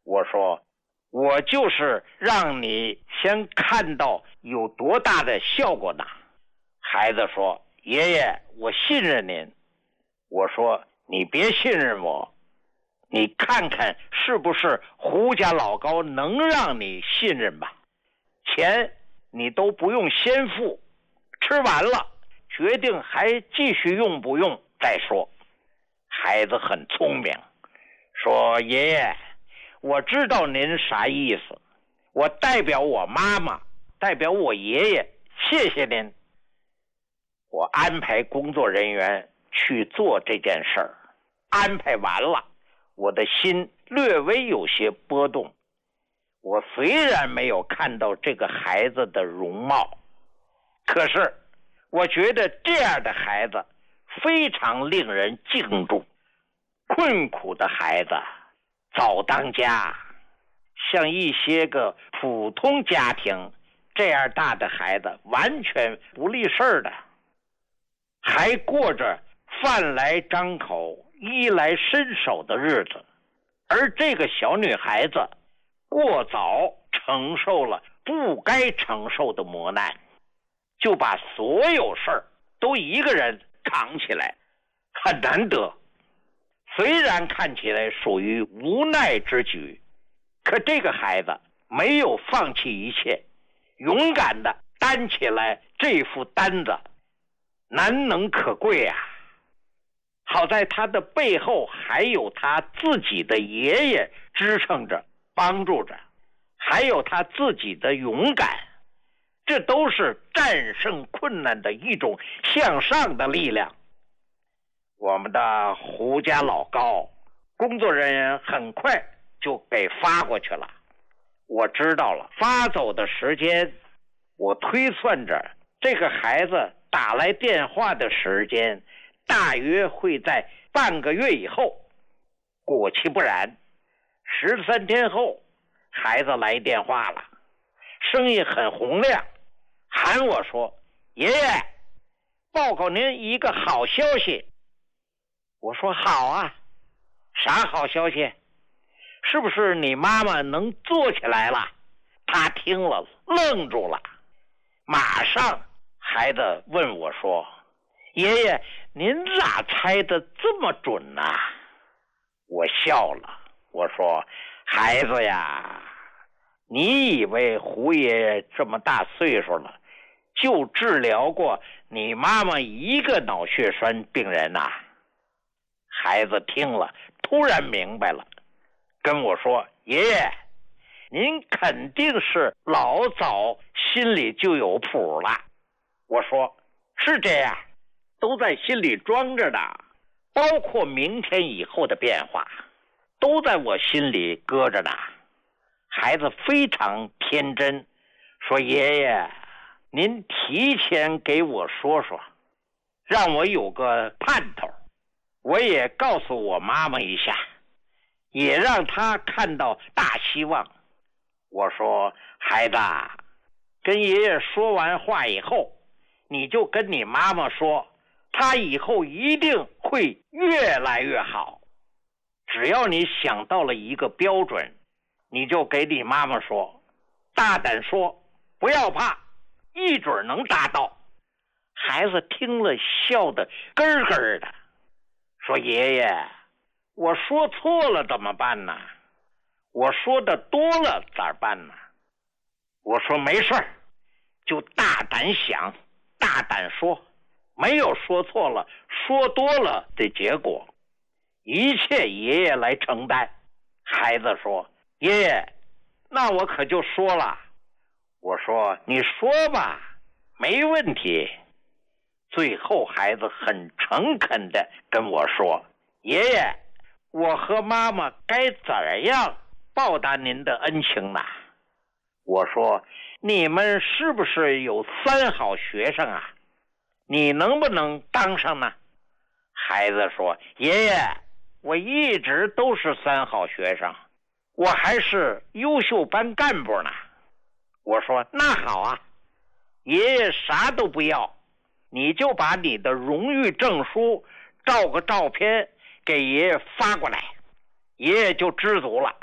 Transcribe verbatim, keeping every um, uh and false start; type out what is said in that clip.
我说，我就是让你先看到有多大的效果呢。孩子说，爷爷，我信任您。我说，你别信任我，你看看是不是胡家老高能让你信任吧。钱你都不用先付，吃完了决定还继续用不用再说。孩子很聪明，说，爷爷，我知道您啥意思，我代表我妈妈，代表我爷爷，谢谢您。我安排工作人员去做这件事儿，安排完了，我的心略微有些波动。我虽然没有看到这个孩子的容貌，可是我觉得这样的孩子非常令人敬重。困苦的孩子早当家，像一些个普通家庭这样大的孩子完全不理事儿的，还过着饭来张口衣来伸手的日子。而这个小女孩子过早承受了不该承受的磨难，就把所有事儿都一个人扛起来，很难得。虽然看起来属于无奈之举，可这个孩子没有放弃一切，勇敢地担起来这副担子，难能可贵啊。好在他的背后还有他自己的爷爷支撑着帮助着，还有他自己的勇敢，这都是战胜困难的一种向上的力量。我们的胡家老高工作人员很快就给发过去了，我知道了发走的时间，我推算着这个孩子打来电话的时间大约会在半个月以后。果其不然，十三天后孩子来电话了，声音很洪亮，喊我说，爷爷，报告您一个好消息。我说，好啊，啥好消息？是不是你妈妈能坐起来了？他听了愣住了，马上孩子问我说，爷爷，您咋猜的这么准呢？我笑了，我说，孩子呀，你以为胡爷爷这么大岁数了，就治疗过你妈妈一个脑血栓病人呐？孩子听了突然明白了，跟我说，爷爷，您肯定是老早心里就有谱了。我说，是这样，都在心里装着的，包括明天以后的变化，都在我心里搁着呢。孩子非常天真，说，爷爷，您提前给我说说，让我有个盼头，我也告诉我妈妈一下，也让她看到大希望。我说，孩子，跟爷爷说完话以后，你就跟你妈妈说，她以后一定会越来越好。只要你想到了一个标准，你就给你妈妈说，大胆说，不要怕，一准能达到。孩子听了笑得咯咯的，说，爷爷，我说错了怎么办呢？我说的多了咋办呢？我说，没事儿，就大胆想，大胆说，没有说错了说多了的结果，一切爷爷来承担。孩子说，爷爷，那我可就说了。我说，你说吧，没问题。最后孩子很诚恳地跟我说，爷爷，我和妈妈该怎样报答您的恩情呢？我说，你们是不是有三好学生啊？你能不能当上呢？孩子说，爷爷，我一直都是三好学生，我还是优秀班干部呢。我说，那好啊，爷爷啥都不要，你就把你的荣誉证书照个照片给爷爷发过来，爷爷就知足了。